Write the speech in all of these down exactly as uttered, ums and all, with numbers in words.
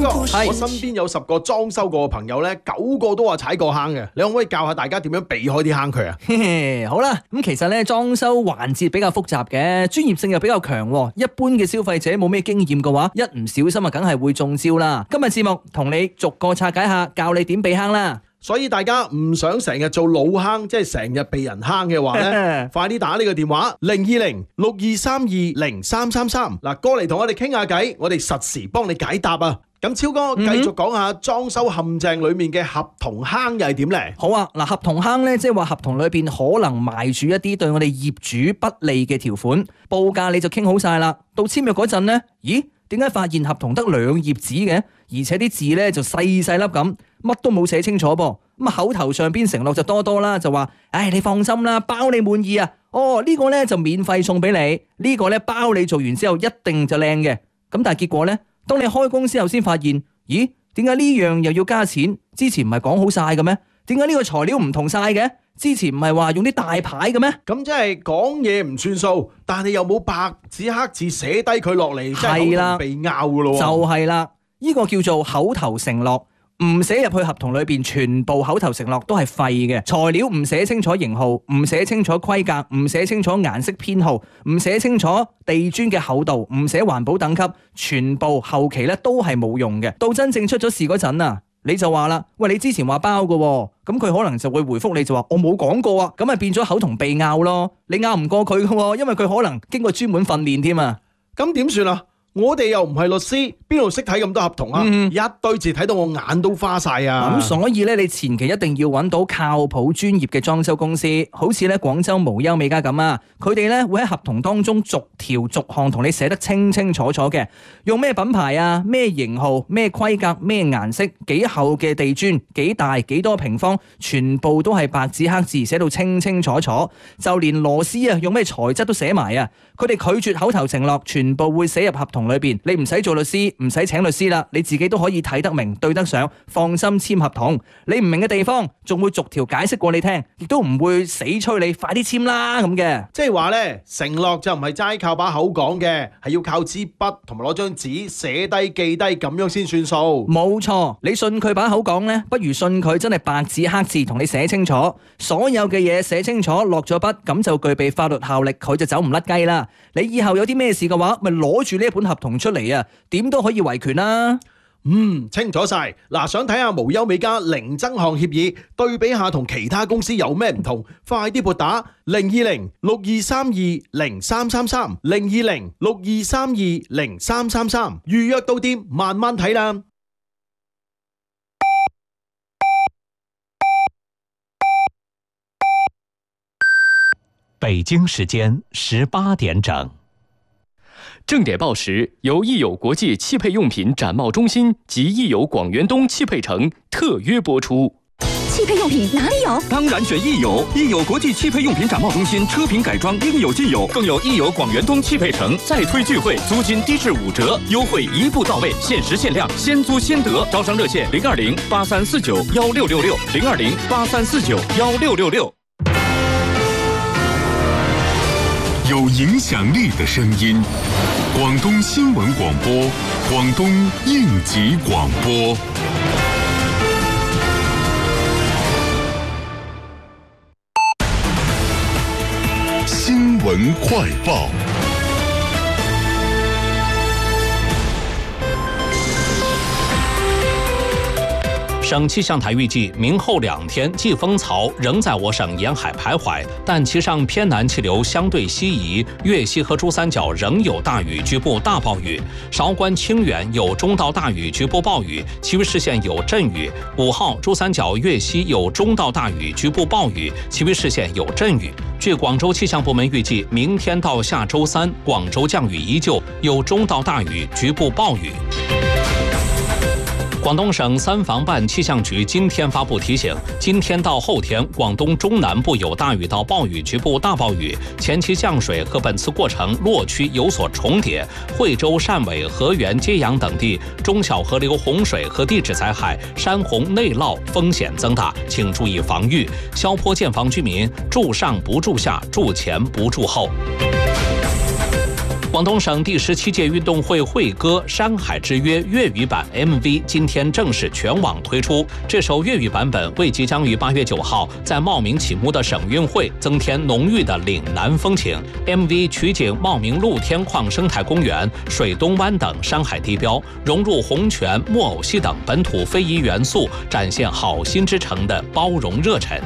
哥，我身邊有十個裝修過嘅朋友咧，九個都話踩過坑嘅，你可唔可以教下大家點樣避開啲坑渠啊？ 嘿嘿，好啦，咁其實咧裝修環節比較複雜嘅，專業性又比較強，一般嘅消費者冇咩經驗嘅話，一唔小心啊，梗係會中招啦。今日節目同你逐個拆解下，教你點避坑啦。 所以大家唔想成日做老坑，即係成日被人坑嘅話咧，快啲打呢個電話零二零六二三二零三三三，嗱，過嚟同我哋傾下偈，我哋實時幫你解答啊！咁超哥繼續講下裝修陷阱裏面嘅合同坑又係點咧？ 好啊，嗱，合同坑咧，即係話合同裏邊可能埋住一啲對我哋業主不利嘅條款，報價你就傾好晒啦，到簽約嗰陣咧，咦？點解發現合同得兩頁紙嘅，而且啲字咧就細細粒咁，乜都冇寫清楚噃。咁啊口頭上邊承諾就多多啦，就話，唉，你放心啦，包你滿意啊。哦，呢個咧就免費送俾你，呢個咧包你做完之後一定就靚嘅。咁但係結果咧，當你開工之後先發現，咦？點解呢樣又要加錢？之前唔係講好晒嘅咩？點解呢個材料唔同晒嘅？之前唔係話用啲大牌嘅咩？ 咁即係講嘢唔算數，但係又冇白紙黑字寫低佢落嚟，即係好被拗噶咯。 就係啦，呢個叫做口頭承諾，唔寫入去合同裏邊，全部口頭承諾都係廢嘅。材料唔寫清楚型號，唔寫清楚規格，唔寫清楚顏色編號，唔寫清楚地磚嘅厚度，唔寫環保等級，全部後期咧都係冇用嘅。到真正出咗事嗰陣啊，你就話啦，喂，你之前話包嘅，咁佢可能就會回覆你就話我冇講過啊，咁咪變咗口同鼻拗咯，你拗唔過佢嘅，因為佢可能經過專門訓練添啊。 咁點算啊？我哋又唔係律師，邊度識睇咁多合同啊？嗯、一堆字睇到我眼都花晒啊！ 咁所以咧，你前期一定要揾到靠譜專業嘅裝修公司，好似咧廣州無憂美家咁啊，佢哋咧會喺合同當中逐條逐項同你寫得清清楚楚嘅，用咩品牌啊、咩型號、咩規格、咩顏色、幾厚嘅地磚、幾大、幾多平方，全部都係白紙黑字寫到清清楚楚，就連螺絲啊用咩材質都寫埋啊！佢哋拒絕口頭承諾，全部會寫入合同裏邊，你唔使做律師，唔使請律師啦，你自己都可以睇得明、對得上，放心簽合同。你唔明嘅地方，仲會逐條解釋過你聽，亦都唔會死催你快啲簽啦咁嘅。 即係話咧，承諾就唔係齋靠把口講嘅，係要靠支筆同埋攞張紙寫低記低，咁樣先算數。 冇錯，你信佢把口講咧，不如信佢真係白紙黑字同你寫清楚，所有嘅嘢寫清楚，落咗筆，咁就具備法律效力，佢就走唔甩雞啦。你以後有啲咩事嘅話，咪攞住呢一本合同出嚟啊，點都可以維權啦。 嗯，清楚晒。嗱，想睇下無憂美家零增項協議，對比下同其他公司有咩唔同，快啲撥打零二零六二三二零三三三零二零六二三二零三三三，預約到店慢慢睇啦。 北京時間十八點整。 正點報時由益友國際汽配用品展貿中心及益友廣園東汽配城特約播出。 汽配用品哪裡有？ 當然選益友，益友國際汽配用品展貿中心車品改裝應有盡有，更有益友廣園東汽配城再推聚會，租金低至五折，優惠一步到位，限時限量，先租先得。招商熱線零二零八三四九幺六六六零二零八三四九幺六六六。 有影響力的聲音，廣東新聞廣播，廣東應急廣播。新聞快報。 省气象台预计，明后两天季风槽仍在我省沿海徘徊，但其上偏南气流相对西移，粤西和珠三角仍有大雨，局部大暴雨；韶关、清远有中到大雨，局部暴雨，其余市县有阵雨。五号，珠三角、粤西有中到大雨，局部暴雨，其余市县有阵雨。据广州气象部门预计，明天到下周三，广州降雨依旧，有中到大雨，局部暴雨。广东省三防办气象局今天发布提醒，今天到后天，广东中南部有大雨到暴雨，局部大暴雨，前期降水和本次过程落区有所重叠，惠州、汕尾、河源、揭阳等地中小河流洪水和地质灾害、山洪内涝风险增大，请注意防御。萧坡建房居民住上不住下，住前不住后。 广东省第十七届运动会会歌《山海之约》粤语版 M V 今天正式全网推出。这首粤语版本为即将于八月九号在茂名启幕的省运会增添浓郁的岭南风情。M V 取景茂名露天矿生态公园、水东湾等山海地标，融入洪泉、木偶戏等本土非遗元素，展现好心之城的包容热忱。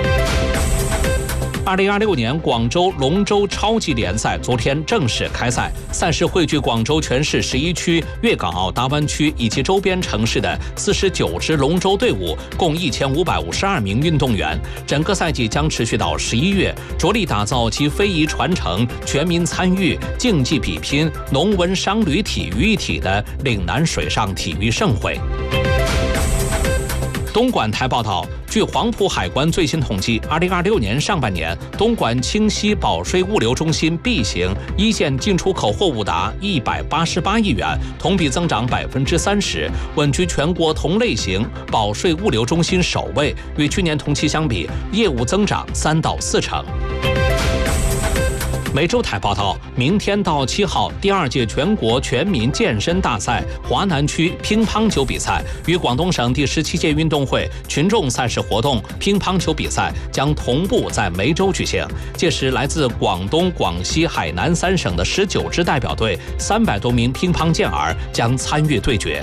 二零二六年广州龙舟超级联赛昨天正式开赛，赛事汇聚广州全市十一区、粤港澳大湾区以及周边城市的四十九支龙舟队伍，共一千五百五十二名运动员。整个赛季将持续到十一月，着力打造集非遗传承、全民参与、竞技比拼、农文商旅体育一体的岭南水上体育盛会。东莞台报道，据黄埔海关最新统计，二零二六年上半年，东莞清溪保税物流中心 B 型一线进出口货物达一百八十八亿元，同比增长百分之三十，稳居全国同类型保税物流中心首位。与去年同期相比，业务增长三到四成。美洲台报道，明天到七号，第二届全国全民健身大赛华南区乒乓球比赛与广东省第十七届运动会群众赛事活动乒乓球比赛将同步在梅州举行。届时，来自广东、广西、海南三省的十九支代表队，三百多名乒乓健儿将参与对决。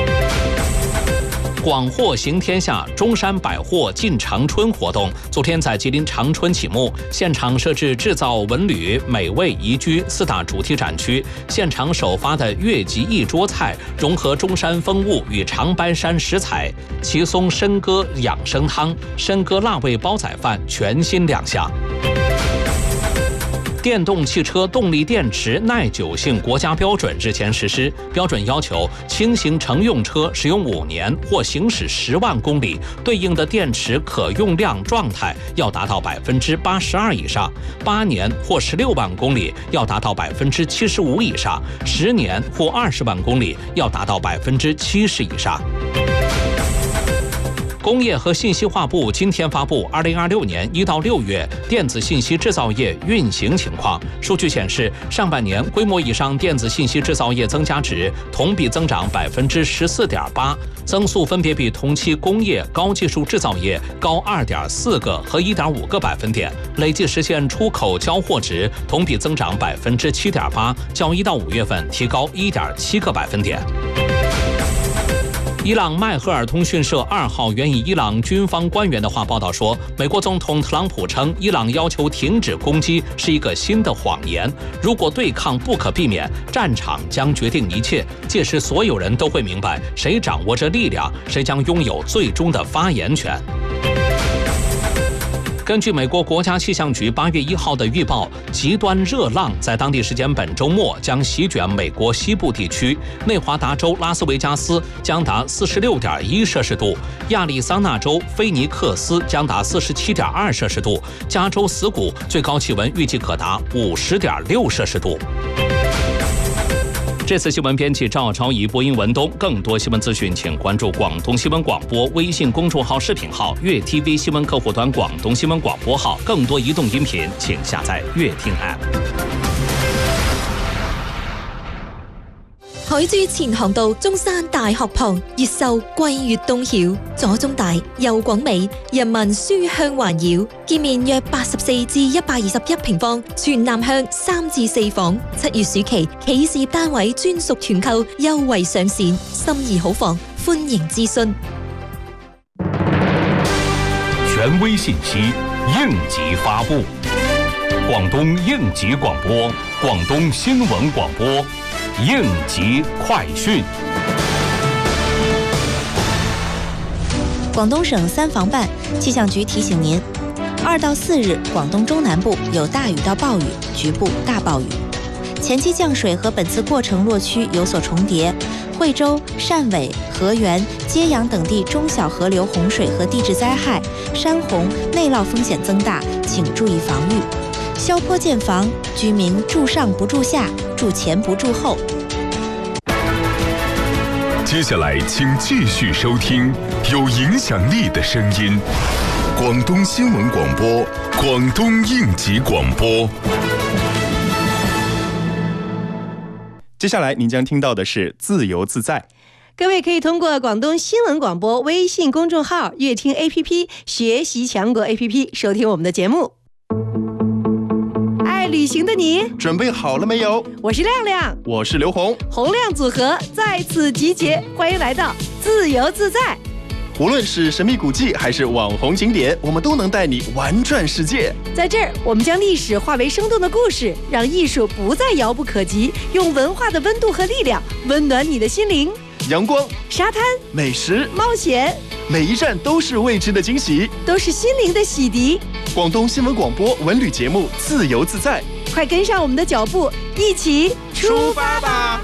广货行天下中山百货进长春活动昨天在吉林长春启幕，现场设置制造文旅、美味宜居四大主题展区。现场首发的越级一桌菜融合中山风物与长白山食材，奇松参鸽养生汤、参鸽辣味煲仔饭全新亮相。电动汽车动力电池耐久性国家标准日前实施，标准要求轻型乘用车使用五年或行驶十万公里，对应的电池可用量状态要达到百分之八十二以上；八年或十六万公里要达到百分之七十五以上；十年或二十万公里要达到百分之七十以上。工业和信息化部今天发布二零二六年一到六月电子信息制造业运行情况。数据显示，上半年规模以上电子信息制造业增加值同比增长百分之十四点八，增速分别比同期工业高技术制造业高二点四个和一点五个百分点，累计实现出口交货值同比增长百分之七点八，较一到五月份提高一点七个百分点。伊朗迈赫尔通讯社二号援引伊朗军方官员的话报道说，美国总统特朗普称，伊朗要求停止攻击是一个新的谎言。如果对抗不可避免，战场将决定一切，届时所有人都会明白，谁掌握着力量，谁将拥有最终的发言权。根据美国国家气象局八月一号的预报，极端热浪在当地时间本周末将席卷美国西部地区，内华达州拉斯维加斯将达四十六点一摄氏度，亚利桑那州菲尼克斯将达四十七点二摄氏度，加州死谷最高气温预计可达五十点六摄氏度。这次新闻编辑赵超仪，播音文东。更多新闻资讯，请关注广东新闻广播微信公众号、视频号、粤 T V 新闻客户端、广东新闻广播号。更多移动音频，请下载粤听 App。 海珠前航道中山大學旁，越秀貴越東曉，左中大右廣美，人民書香環繞。建面約八十四至一百二十一平方，全南向三至四房。七月暑期企事業單位專屬團購優惠上線，心儀好房，歡迎諮詢。 權威信息，應急發布。廣東應急廣播，廣東新聞廣播。應急快訊。 廣東省三防辦氣象局提醒您，二到四日廣東中南部有大雨到暴雨，局部大暴雨。前期降水和本次過程落區有所重疊，惠州、汕尾、河源、揭陽等地中小河流洪水和地質災害、山洪、內澇風險增大，請注意防禦。消坡建防，居民住上不住下，住前不住後。 接下來請繼續收聽有影響力的聲音，廣東新聞廣播，廣東應急廣播。 接下来您将听到的是自由自在。 各位可以通过广东新闻广播微信公众号、乐听 A P P、学习强国 A P P 收听我们的节目。爱旅行的你准备好了没有？ 我是亮亮， 我是刘红， 洪亮组合在此集结，欢迎来到自由自在。 无论是神秘古迹还是网红景点，我们都能带你玩转世界。 在这儿，我们将历史化为生动的故事，让艺术不再遥不可及，用文化的温度和力量温暖你的心灵。 阳光、 沙滩、 美食、 冒险， 每一站都是未知的惊喜， 都是心灵的洗涤。 广东新闻广播文旅节目《自由自在》， 快跟上我们的脚步，一起出发吧！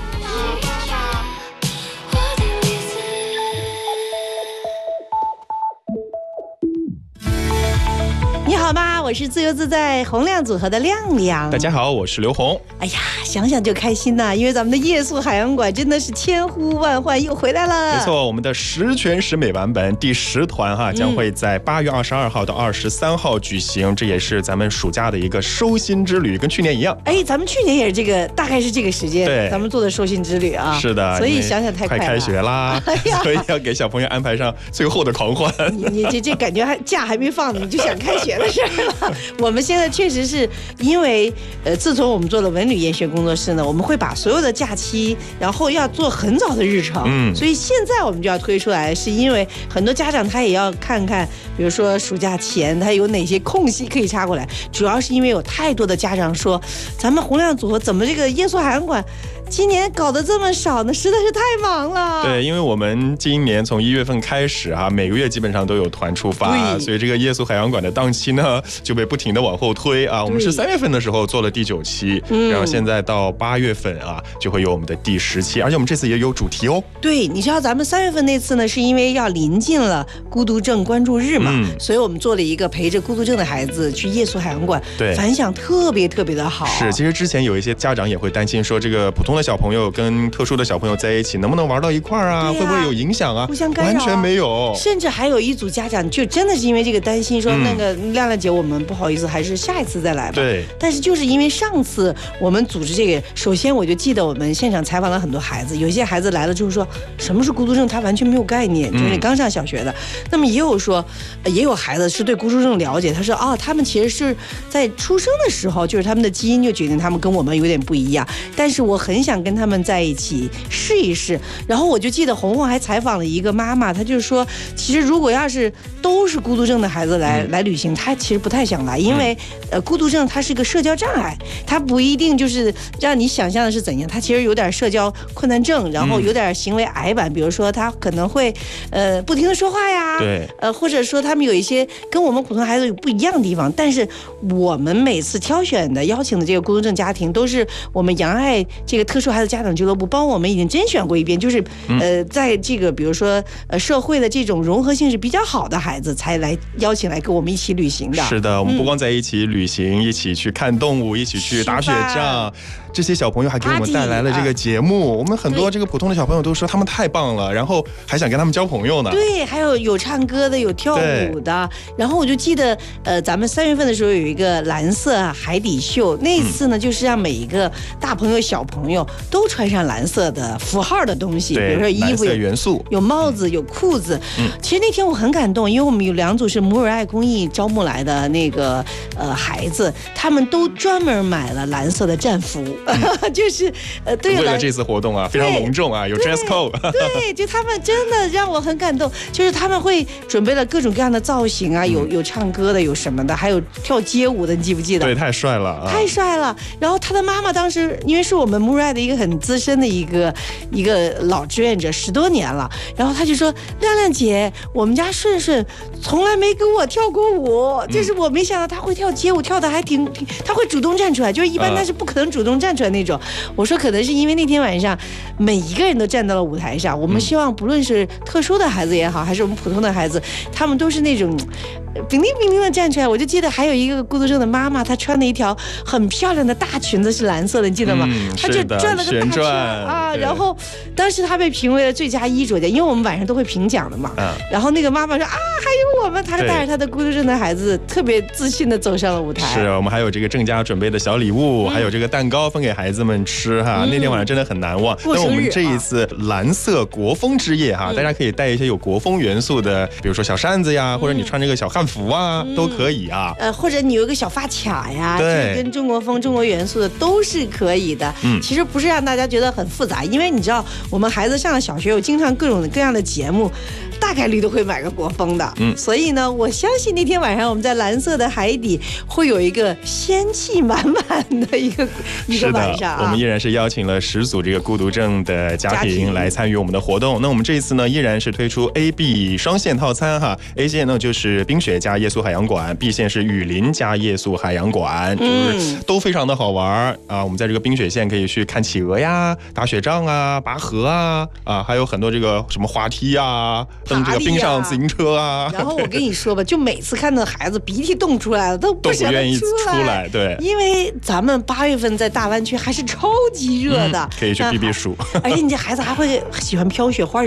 你好吗？我是自由自在洪亮组合的亮亮。 大家好，我是刘红。 哎呀，想想就开心呐，因为咱们的夜宿海洋馆真的是千呼万唤又回来了。 没错，我们的十全十美版本第十团哈，将会在八月二十二号到二十三号举行，嗯、这也是咱们暑假的一个收心之旅，跟去年一样。 哎，咱们去年也是这个，大概是这个时间， 对， 咱们做的收心之旅啊。 是的， 所以想想太快了， 快开学啦，哎、所以要给小朋友安排上最后的狂欢。 你你这这感觉还假还没放呢，你就想开学的事儿了。我们现在确实是因为，呃，自从我们做了文旅研学工作室呢，我们会把所有的假期，然后要做很早的日程，嗯，所以现在我们就要推出来，是因为很多家长他也要看看，比如说暑假前他有哪些空隙可以插过来，主要是因为有太多的家长说，咱们洪亮组合怎么这个夜宿海洋馆今年搞得这么少呢？实在是太忙了。 对，因为我们今年从一月份开始啊，每个月基本上都有团出发，所以这个夜宿海洋馆的档期呢就被不停的往后推啊。我们是三月份的时候做了第九期，嗯、然后现在到八月份啊就会有我们的第十期，而且我们这次也有主题哦。 对，你知道咱们三月份那次呢，是因为要临近了孤独症关注日嘛，嗯、所以我们做了一个陪着孤独症的孩子去夜宿海洋馆，对，反响特别特别的好。 是，其实之前有一些家长也会担心说，这个普通的小朋友跟特殊的小朋友在一起能不能玩到一块儿啊？啊会不会有影响啊？ 互相干扰、啊？ 完全没有。 甚至还有一组家长就真的是因为这个担心说，嗯、那个亮亮姐，我们不好意思，还是下一次再来吧。 对。 但是就是因为上次我们组织这个，首先我就记得我们现场采访了很多孩子，有一些孩子来了之后说，什么是孤独症，他完全没有概念，就是刚上小学的。嗯、那么也有说，也有孩子是对孤独症了解，他说啊、哦，他们其实是在出生的时候，就是他们的基因就决定他们跟我们有点不一样，但是我很想跟他们在一起试一试。然后我就记得红红还采访了一个妈妈，她就是说，其实如果要是都是孤独症的孩子来、嗯、来旅行，她其实不太想来，因为、嗯、呃，孤独症它是个社交障碍，它不一定就是让你想象的是怎样，它其实有点社交困难症，然后有点行为矮板，比如说他可能会呃不停的说话呀， 对， 呃或者说他们有一些跟我们普通孩子有不一样的地方，但是我们每次挑选的邀请的这个孤独症家庭，都是我们洋爱这个特殊孩子家长俱乐部帮我们已经甄选过一遍，就是呃在这个比如说呃社会的这种融合性是比较好的孩子才来邀请来跟我们一起旅行的。 是的，我们不光在一起旅行，嗯、一起去看动物，一起去打雪仗，这些小朋友还给我们带来了这个节目。我们很多这个普通的小朋友都说他们太棒了，然后还想跟他们交朋友呢。 对，还有有唱歌的，有跳舞的。然后我就记得，呃，咱们三月份的时候有一个蓝色海底秀，那次呢、嗯、就是让每一个大朋友小朋友都穿上蓝色的符号的东西，比如说衣服有元素， 有帽子，有裤子。嗯，其实那天我很感动，因为我们有两组是母尔爱公益招募来的那个呃孩子，他们都专门买了蓝色的战服，嗯、就是呃对为了这次活动啊，非常隆重啊，有 dress code。 对，就他们真的让我很感动，就是他们会准备了各种各样的造型啊，有有唱歌的，有什么的，还有跳街舞的，你记不记得？ 对，太帅了， 太帅了。然后他的妈妈当时因为是我们母尔爱的一个很资深的一个一个老志愿者，十多年了，然后他就说：“亮亮姐，我们家顺顺从来没跟我跳过舞，就是我没想到他会跳街舞，跳的还挺，他会主动站出来，就是一般他是不可能主动站出来那种。”我说可能是因为那天晚上每一个人都站到了舞台上，我们希望不论是特殊的孩子也好，还是我们普通的孩子，他们都是那种叮叮叮叮的站出来。我就记得还有一个孤独症的妈妈，她穿的一条很漂亮的大裙子是蓝色的，你记得吗？ 嗯、 她就转了个大圈啊，然后当时她被评为了最佳衣着家，因为我们晚上都会评奖的嘛。嗯、然后那个妈妈说啊，还有我们，她是带着她的孤独症的孩子，特别自信的走上了舞台。 是我们还有这个郑家准备的小礼物，嗯、还有这个蛋糕分给孩子们吃哈。嗯、那天晚上真的很难忘。那我们这一次蓝色国风之夜哈，嗯、大家可以带一些有国风元素的，比如说小扇子呀，嗯、或者你穿这个小汉服啊，嗯、都可以啊。 呃，或者你有一个小发卡呀，对，跟中国风、中国元素的都是可以的。嗯，其实不是让大家觉得很复杂，因为你知道我们孩子上了小学，有经常各种各样的节目，大概率都会买个国风的。嗯，所以呢，我相信那天晚上我们在蓝色的海底会有一个仙气满满的一个一个晚上、啊。 我们依然是邀请了十组这个孤独症的家庭来参与我们的活动。那我们这一次呢，依然是推出 A、B 双线套餐哈。A 线呢就是冰雪加夜宿海洋馆 ，B 线是雨林加夜宿海洋馆，就是都非常的好玩啊。我们在这个冰雪线可以去看企鹅呀、打雪仗啊、拔河啊啊，还有很多这个什么滑梯啊、蹬这个冰上自行车啊。 然后我跟你说吧，就每次看到孩子鼻涕冻出来了，都不想愿意出来，对， 因为咱们八月份在大湾区还是超级热的， 嗯、可以去避避暑。 而且你这孩子还会喜欢飘雪花。